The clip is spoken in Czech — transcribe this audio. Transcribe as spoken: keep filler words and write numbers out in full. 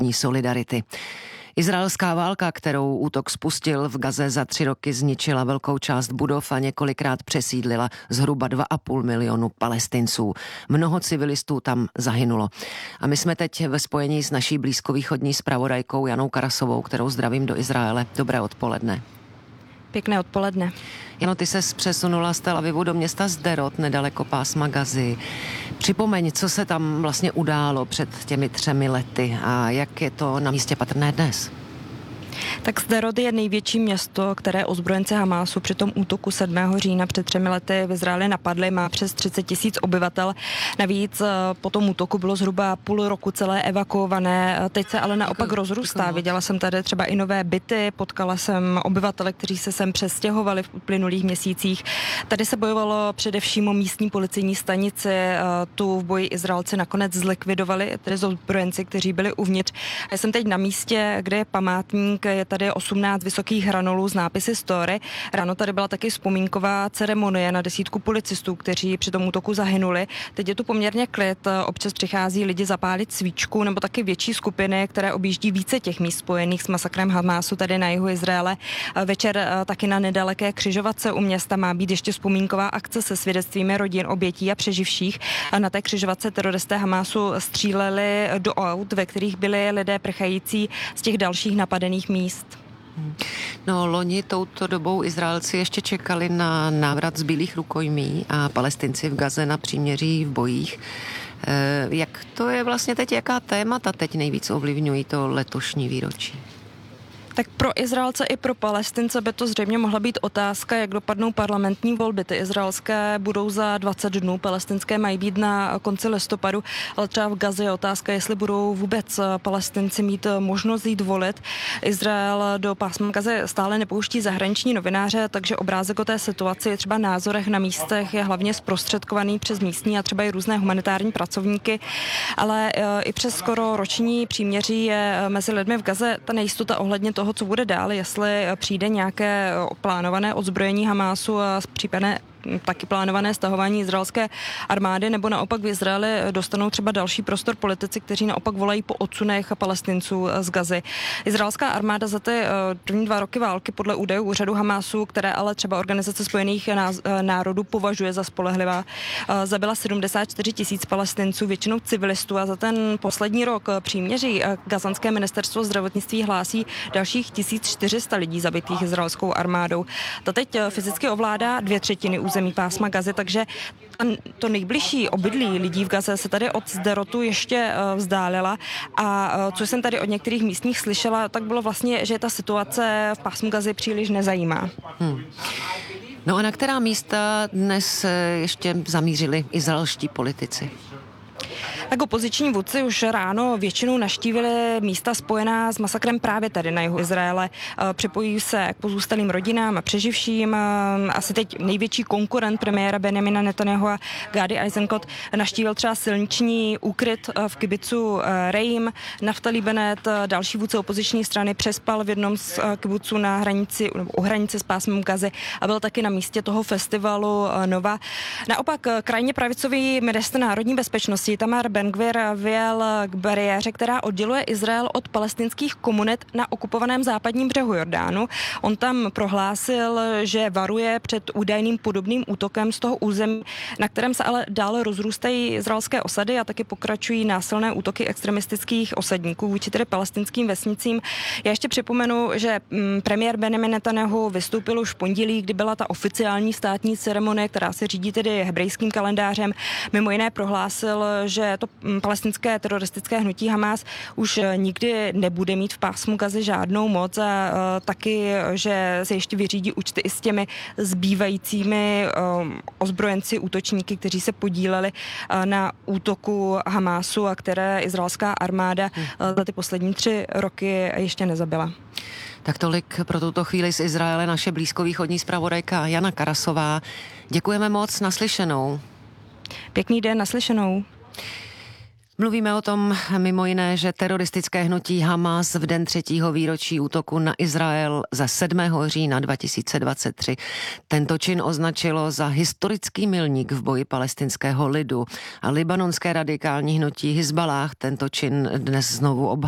solidarity. Izraelská válka, kterou útok spustil v Gaze za tři roky, zničila velkou část budov a několikrát přesídlila zhruba dva a půl milionu Palestinců. Mnoho civilistů tam zahynulo. A my jsme teď ve spojení s naší blízkovýchodní zpravodajkou Janou Karasovou, kterou zdravím do Izraele. Dobré odpoledne. Pěkné odpoledne. Jano, ty ses přesunula z Tel Avivu do města Sderot, nedaleko pásma Gazy. Připomeň, co se tam vlastně událo před těmi třemi lety a jak je to na místě patrné dnes? Tak Sderot je největší město, které ozbrojenci Hamásu při tom útoku sedmého října před třemi lety v Izraeli napadly. Má přes třicet tisíc obyvatel. Navíc po tom útoku bylo zhruba půl roku celé evakuované. Teď se ale naopak rozrůstá. Viděla jsem tady třeba i nové byty, potkala jsem obyvatele, kteří se sem přestěhovali v uplynulých měsících. Tady se bojovalo především o místní policejní stanici. Tu v boji Izraelci nakonec zlikvidovali, tedy ozbrojenci, kteří byli uvnitř. Já jsem teď na místě, kde je památník. Je tady osmnáct vysokých hranolů z nápisy Story. Ráno tady byla taky vzpomínková ceremonie na desítku policistů, kteří při tom útoku zahynuli. Teď je tu poměrně klid. Občas přichází lidi zapálit svíčku nebo taky větší skupiny, které objíždí více těch míst spojených s masakrem Hamásu tady na jihu Izraele. Večer taky na nedaleké křižovatce u města má být ještě vzpomínková akce se svědectvími rodin obětí a přeživších. Na té křižovatce teroristé Hamásu stříleli do aut, ve kterých byli lidé prchající z těch dalších napadených míst. No, loni touto dobou Izraelci ještě čekali na návrat zbylých rukojmí a Palestinci v Gaze na příměří v bojích. E, jak to je vlastně teď, jaká témata teď nejvíc ovlivňují to letošní výročí? Tak pro Izraelce i pro Palestince by to zřejmě mohla být otázka, jak dopadnou parlamentní volby. Ty izraelské budou za dvacet dnů, palestinské mají být na konci listopadu, ale třeba v Gaze je otázka, jestli budou vůbec Palestinci mít možnost jít volit. Izrael do pásma Gazy stále nepouští zahraniční novináře, takže obrázek o té situaci, třeba názorech na místech, je hlavně zprostředkovaný přes místní a třeba i různé humanitární pracovníky, ale i přes skoro roční příměří je mezi lidmi v Gaze ta nejistota ohledně toho, co bude dál, jestli přijde nějaké plánované odzbrojení Hamásu a případné taky plánované stahování izraelské armády, nebo naopak v Izraeli dostanou třeba další prostor politici, kteří naopak volají po odsunech Palestinců z Gazy. Izraelská armáda za ty první dva roky války podle údajů úřadu Hamásu, které ale třeba Organizace spojených národů považuje za spolehlivá, zabila sedmdesát čtyři tisíc Palestinců, většinou civilistů, a za ten poslední rok příměří gazanské ministerstvo zdravotnictví hlásí dalších tisíc čtyři sta lidí zabitých izraelskou armádou. Ta teď fyzicky ovládá dvě třetiny území pásma Gazy, takže to nejbližší obydlí lidí v Gaze se tady od Sderotu ještě vzdálila a co jsem tady od některých místních slyšela, tak bylo vlastně, že ta situace v pásmu Gazy příliš nezajímá. Hmm. No a na která místa dnes ještě zamířili izraelští politici? Tak opoziční vůdci už ráno většinou navštívili místa spojená s masakrem právě tady na jihu Izraele. Připojují se k pozůstalým rodinám a přeživším. Asi teď největší konkurent premiéra Benjamina Netanyahua, Gadi Eisenkot, navštívil třeba silniční úkryt v kibucu Reim. Naftali Bennett, další vůdce opoziční strany, přespal v jednom z kibuců na hranici, nebo u hranice s pásmem Gazy a byl taky na místě toho festivalu Nova. Naopak krajně pravicový ministr národní bezpečnosti Tamar Ben-Gvir vyjel k bariéře, která odděluje Izrael od palestinských komunit na okupovaném západním břehu Jordánu. On tam prohlásil, že varuje před údajným podobným útokem z toho území, na kterém se ale dále rozrůstají izraelské osady a taky pokračují násilné útoky extremistických osadníků vůči tedy palestinským vesnicím. Já ještě připomenu, že premiér Benjamin Netanyahu vystoupil už v pondělí, kdy byla ta oficiální státní ceremonie, která se řídí tedy hebrejským kalendářem. Mimo jiné prohlásil, že to palestinské teroristické hnutí Hamás už nikdy nebude mít v pásmu Gazy žádnou moc a uh, taky, že se ještě vyřídí účty i s těmi zbývajícími uh, ozbrojenci, útočníky, kteří se podíleli uh, na útoku Hamásu a které izraelská armáda uh, za ty poslední tři roky ještě nezabila. Tak tolik pro tuto chvíli z Izraele naše blízkovýchodní zpravodajka Jana Karasová. Děkujeme moc, naslyšenou. Pěkný den, naslyšenou. Mluvíme o tom mimo jiné, že teroristické hnutí Hamas v den třetího výročí útoku na Izrael za sedmého října dva tisíce dvacet tři tento čin označilo za historický milník v boji palestinského lidu a libanonské radikální hnutí Hizballáh tento čin dnes znovu obhajuje.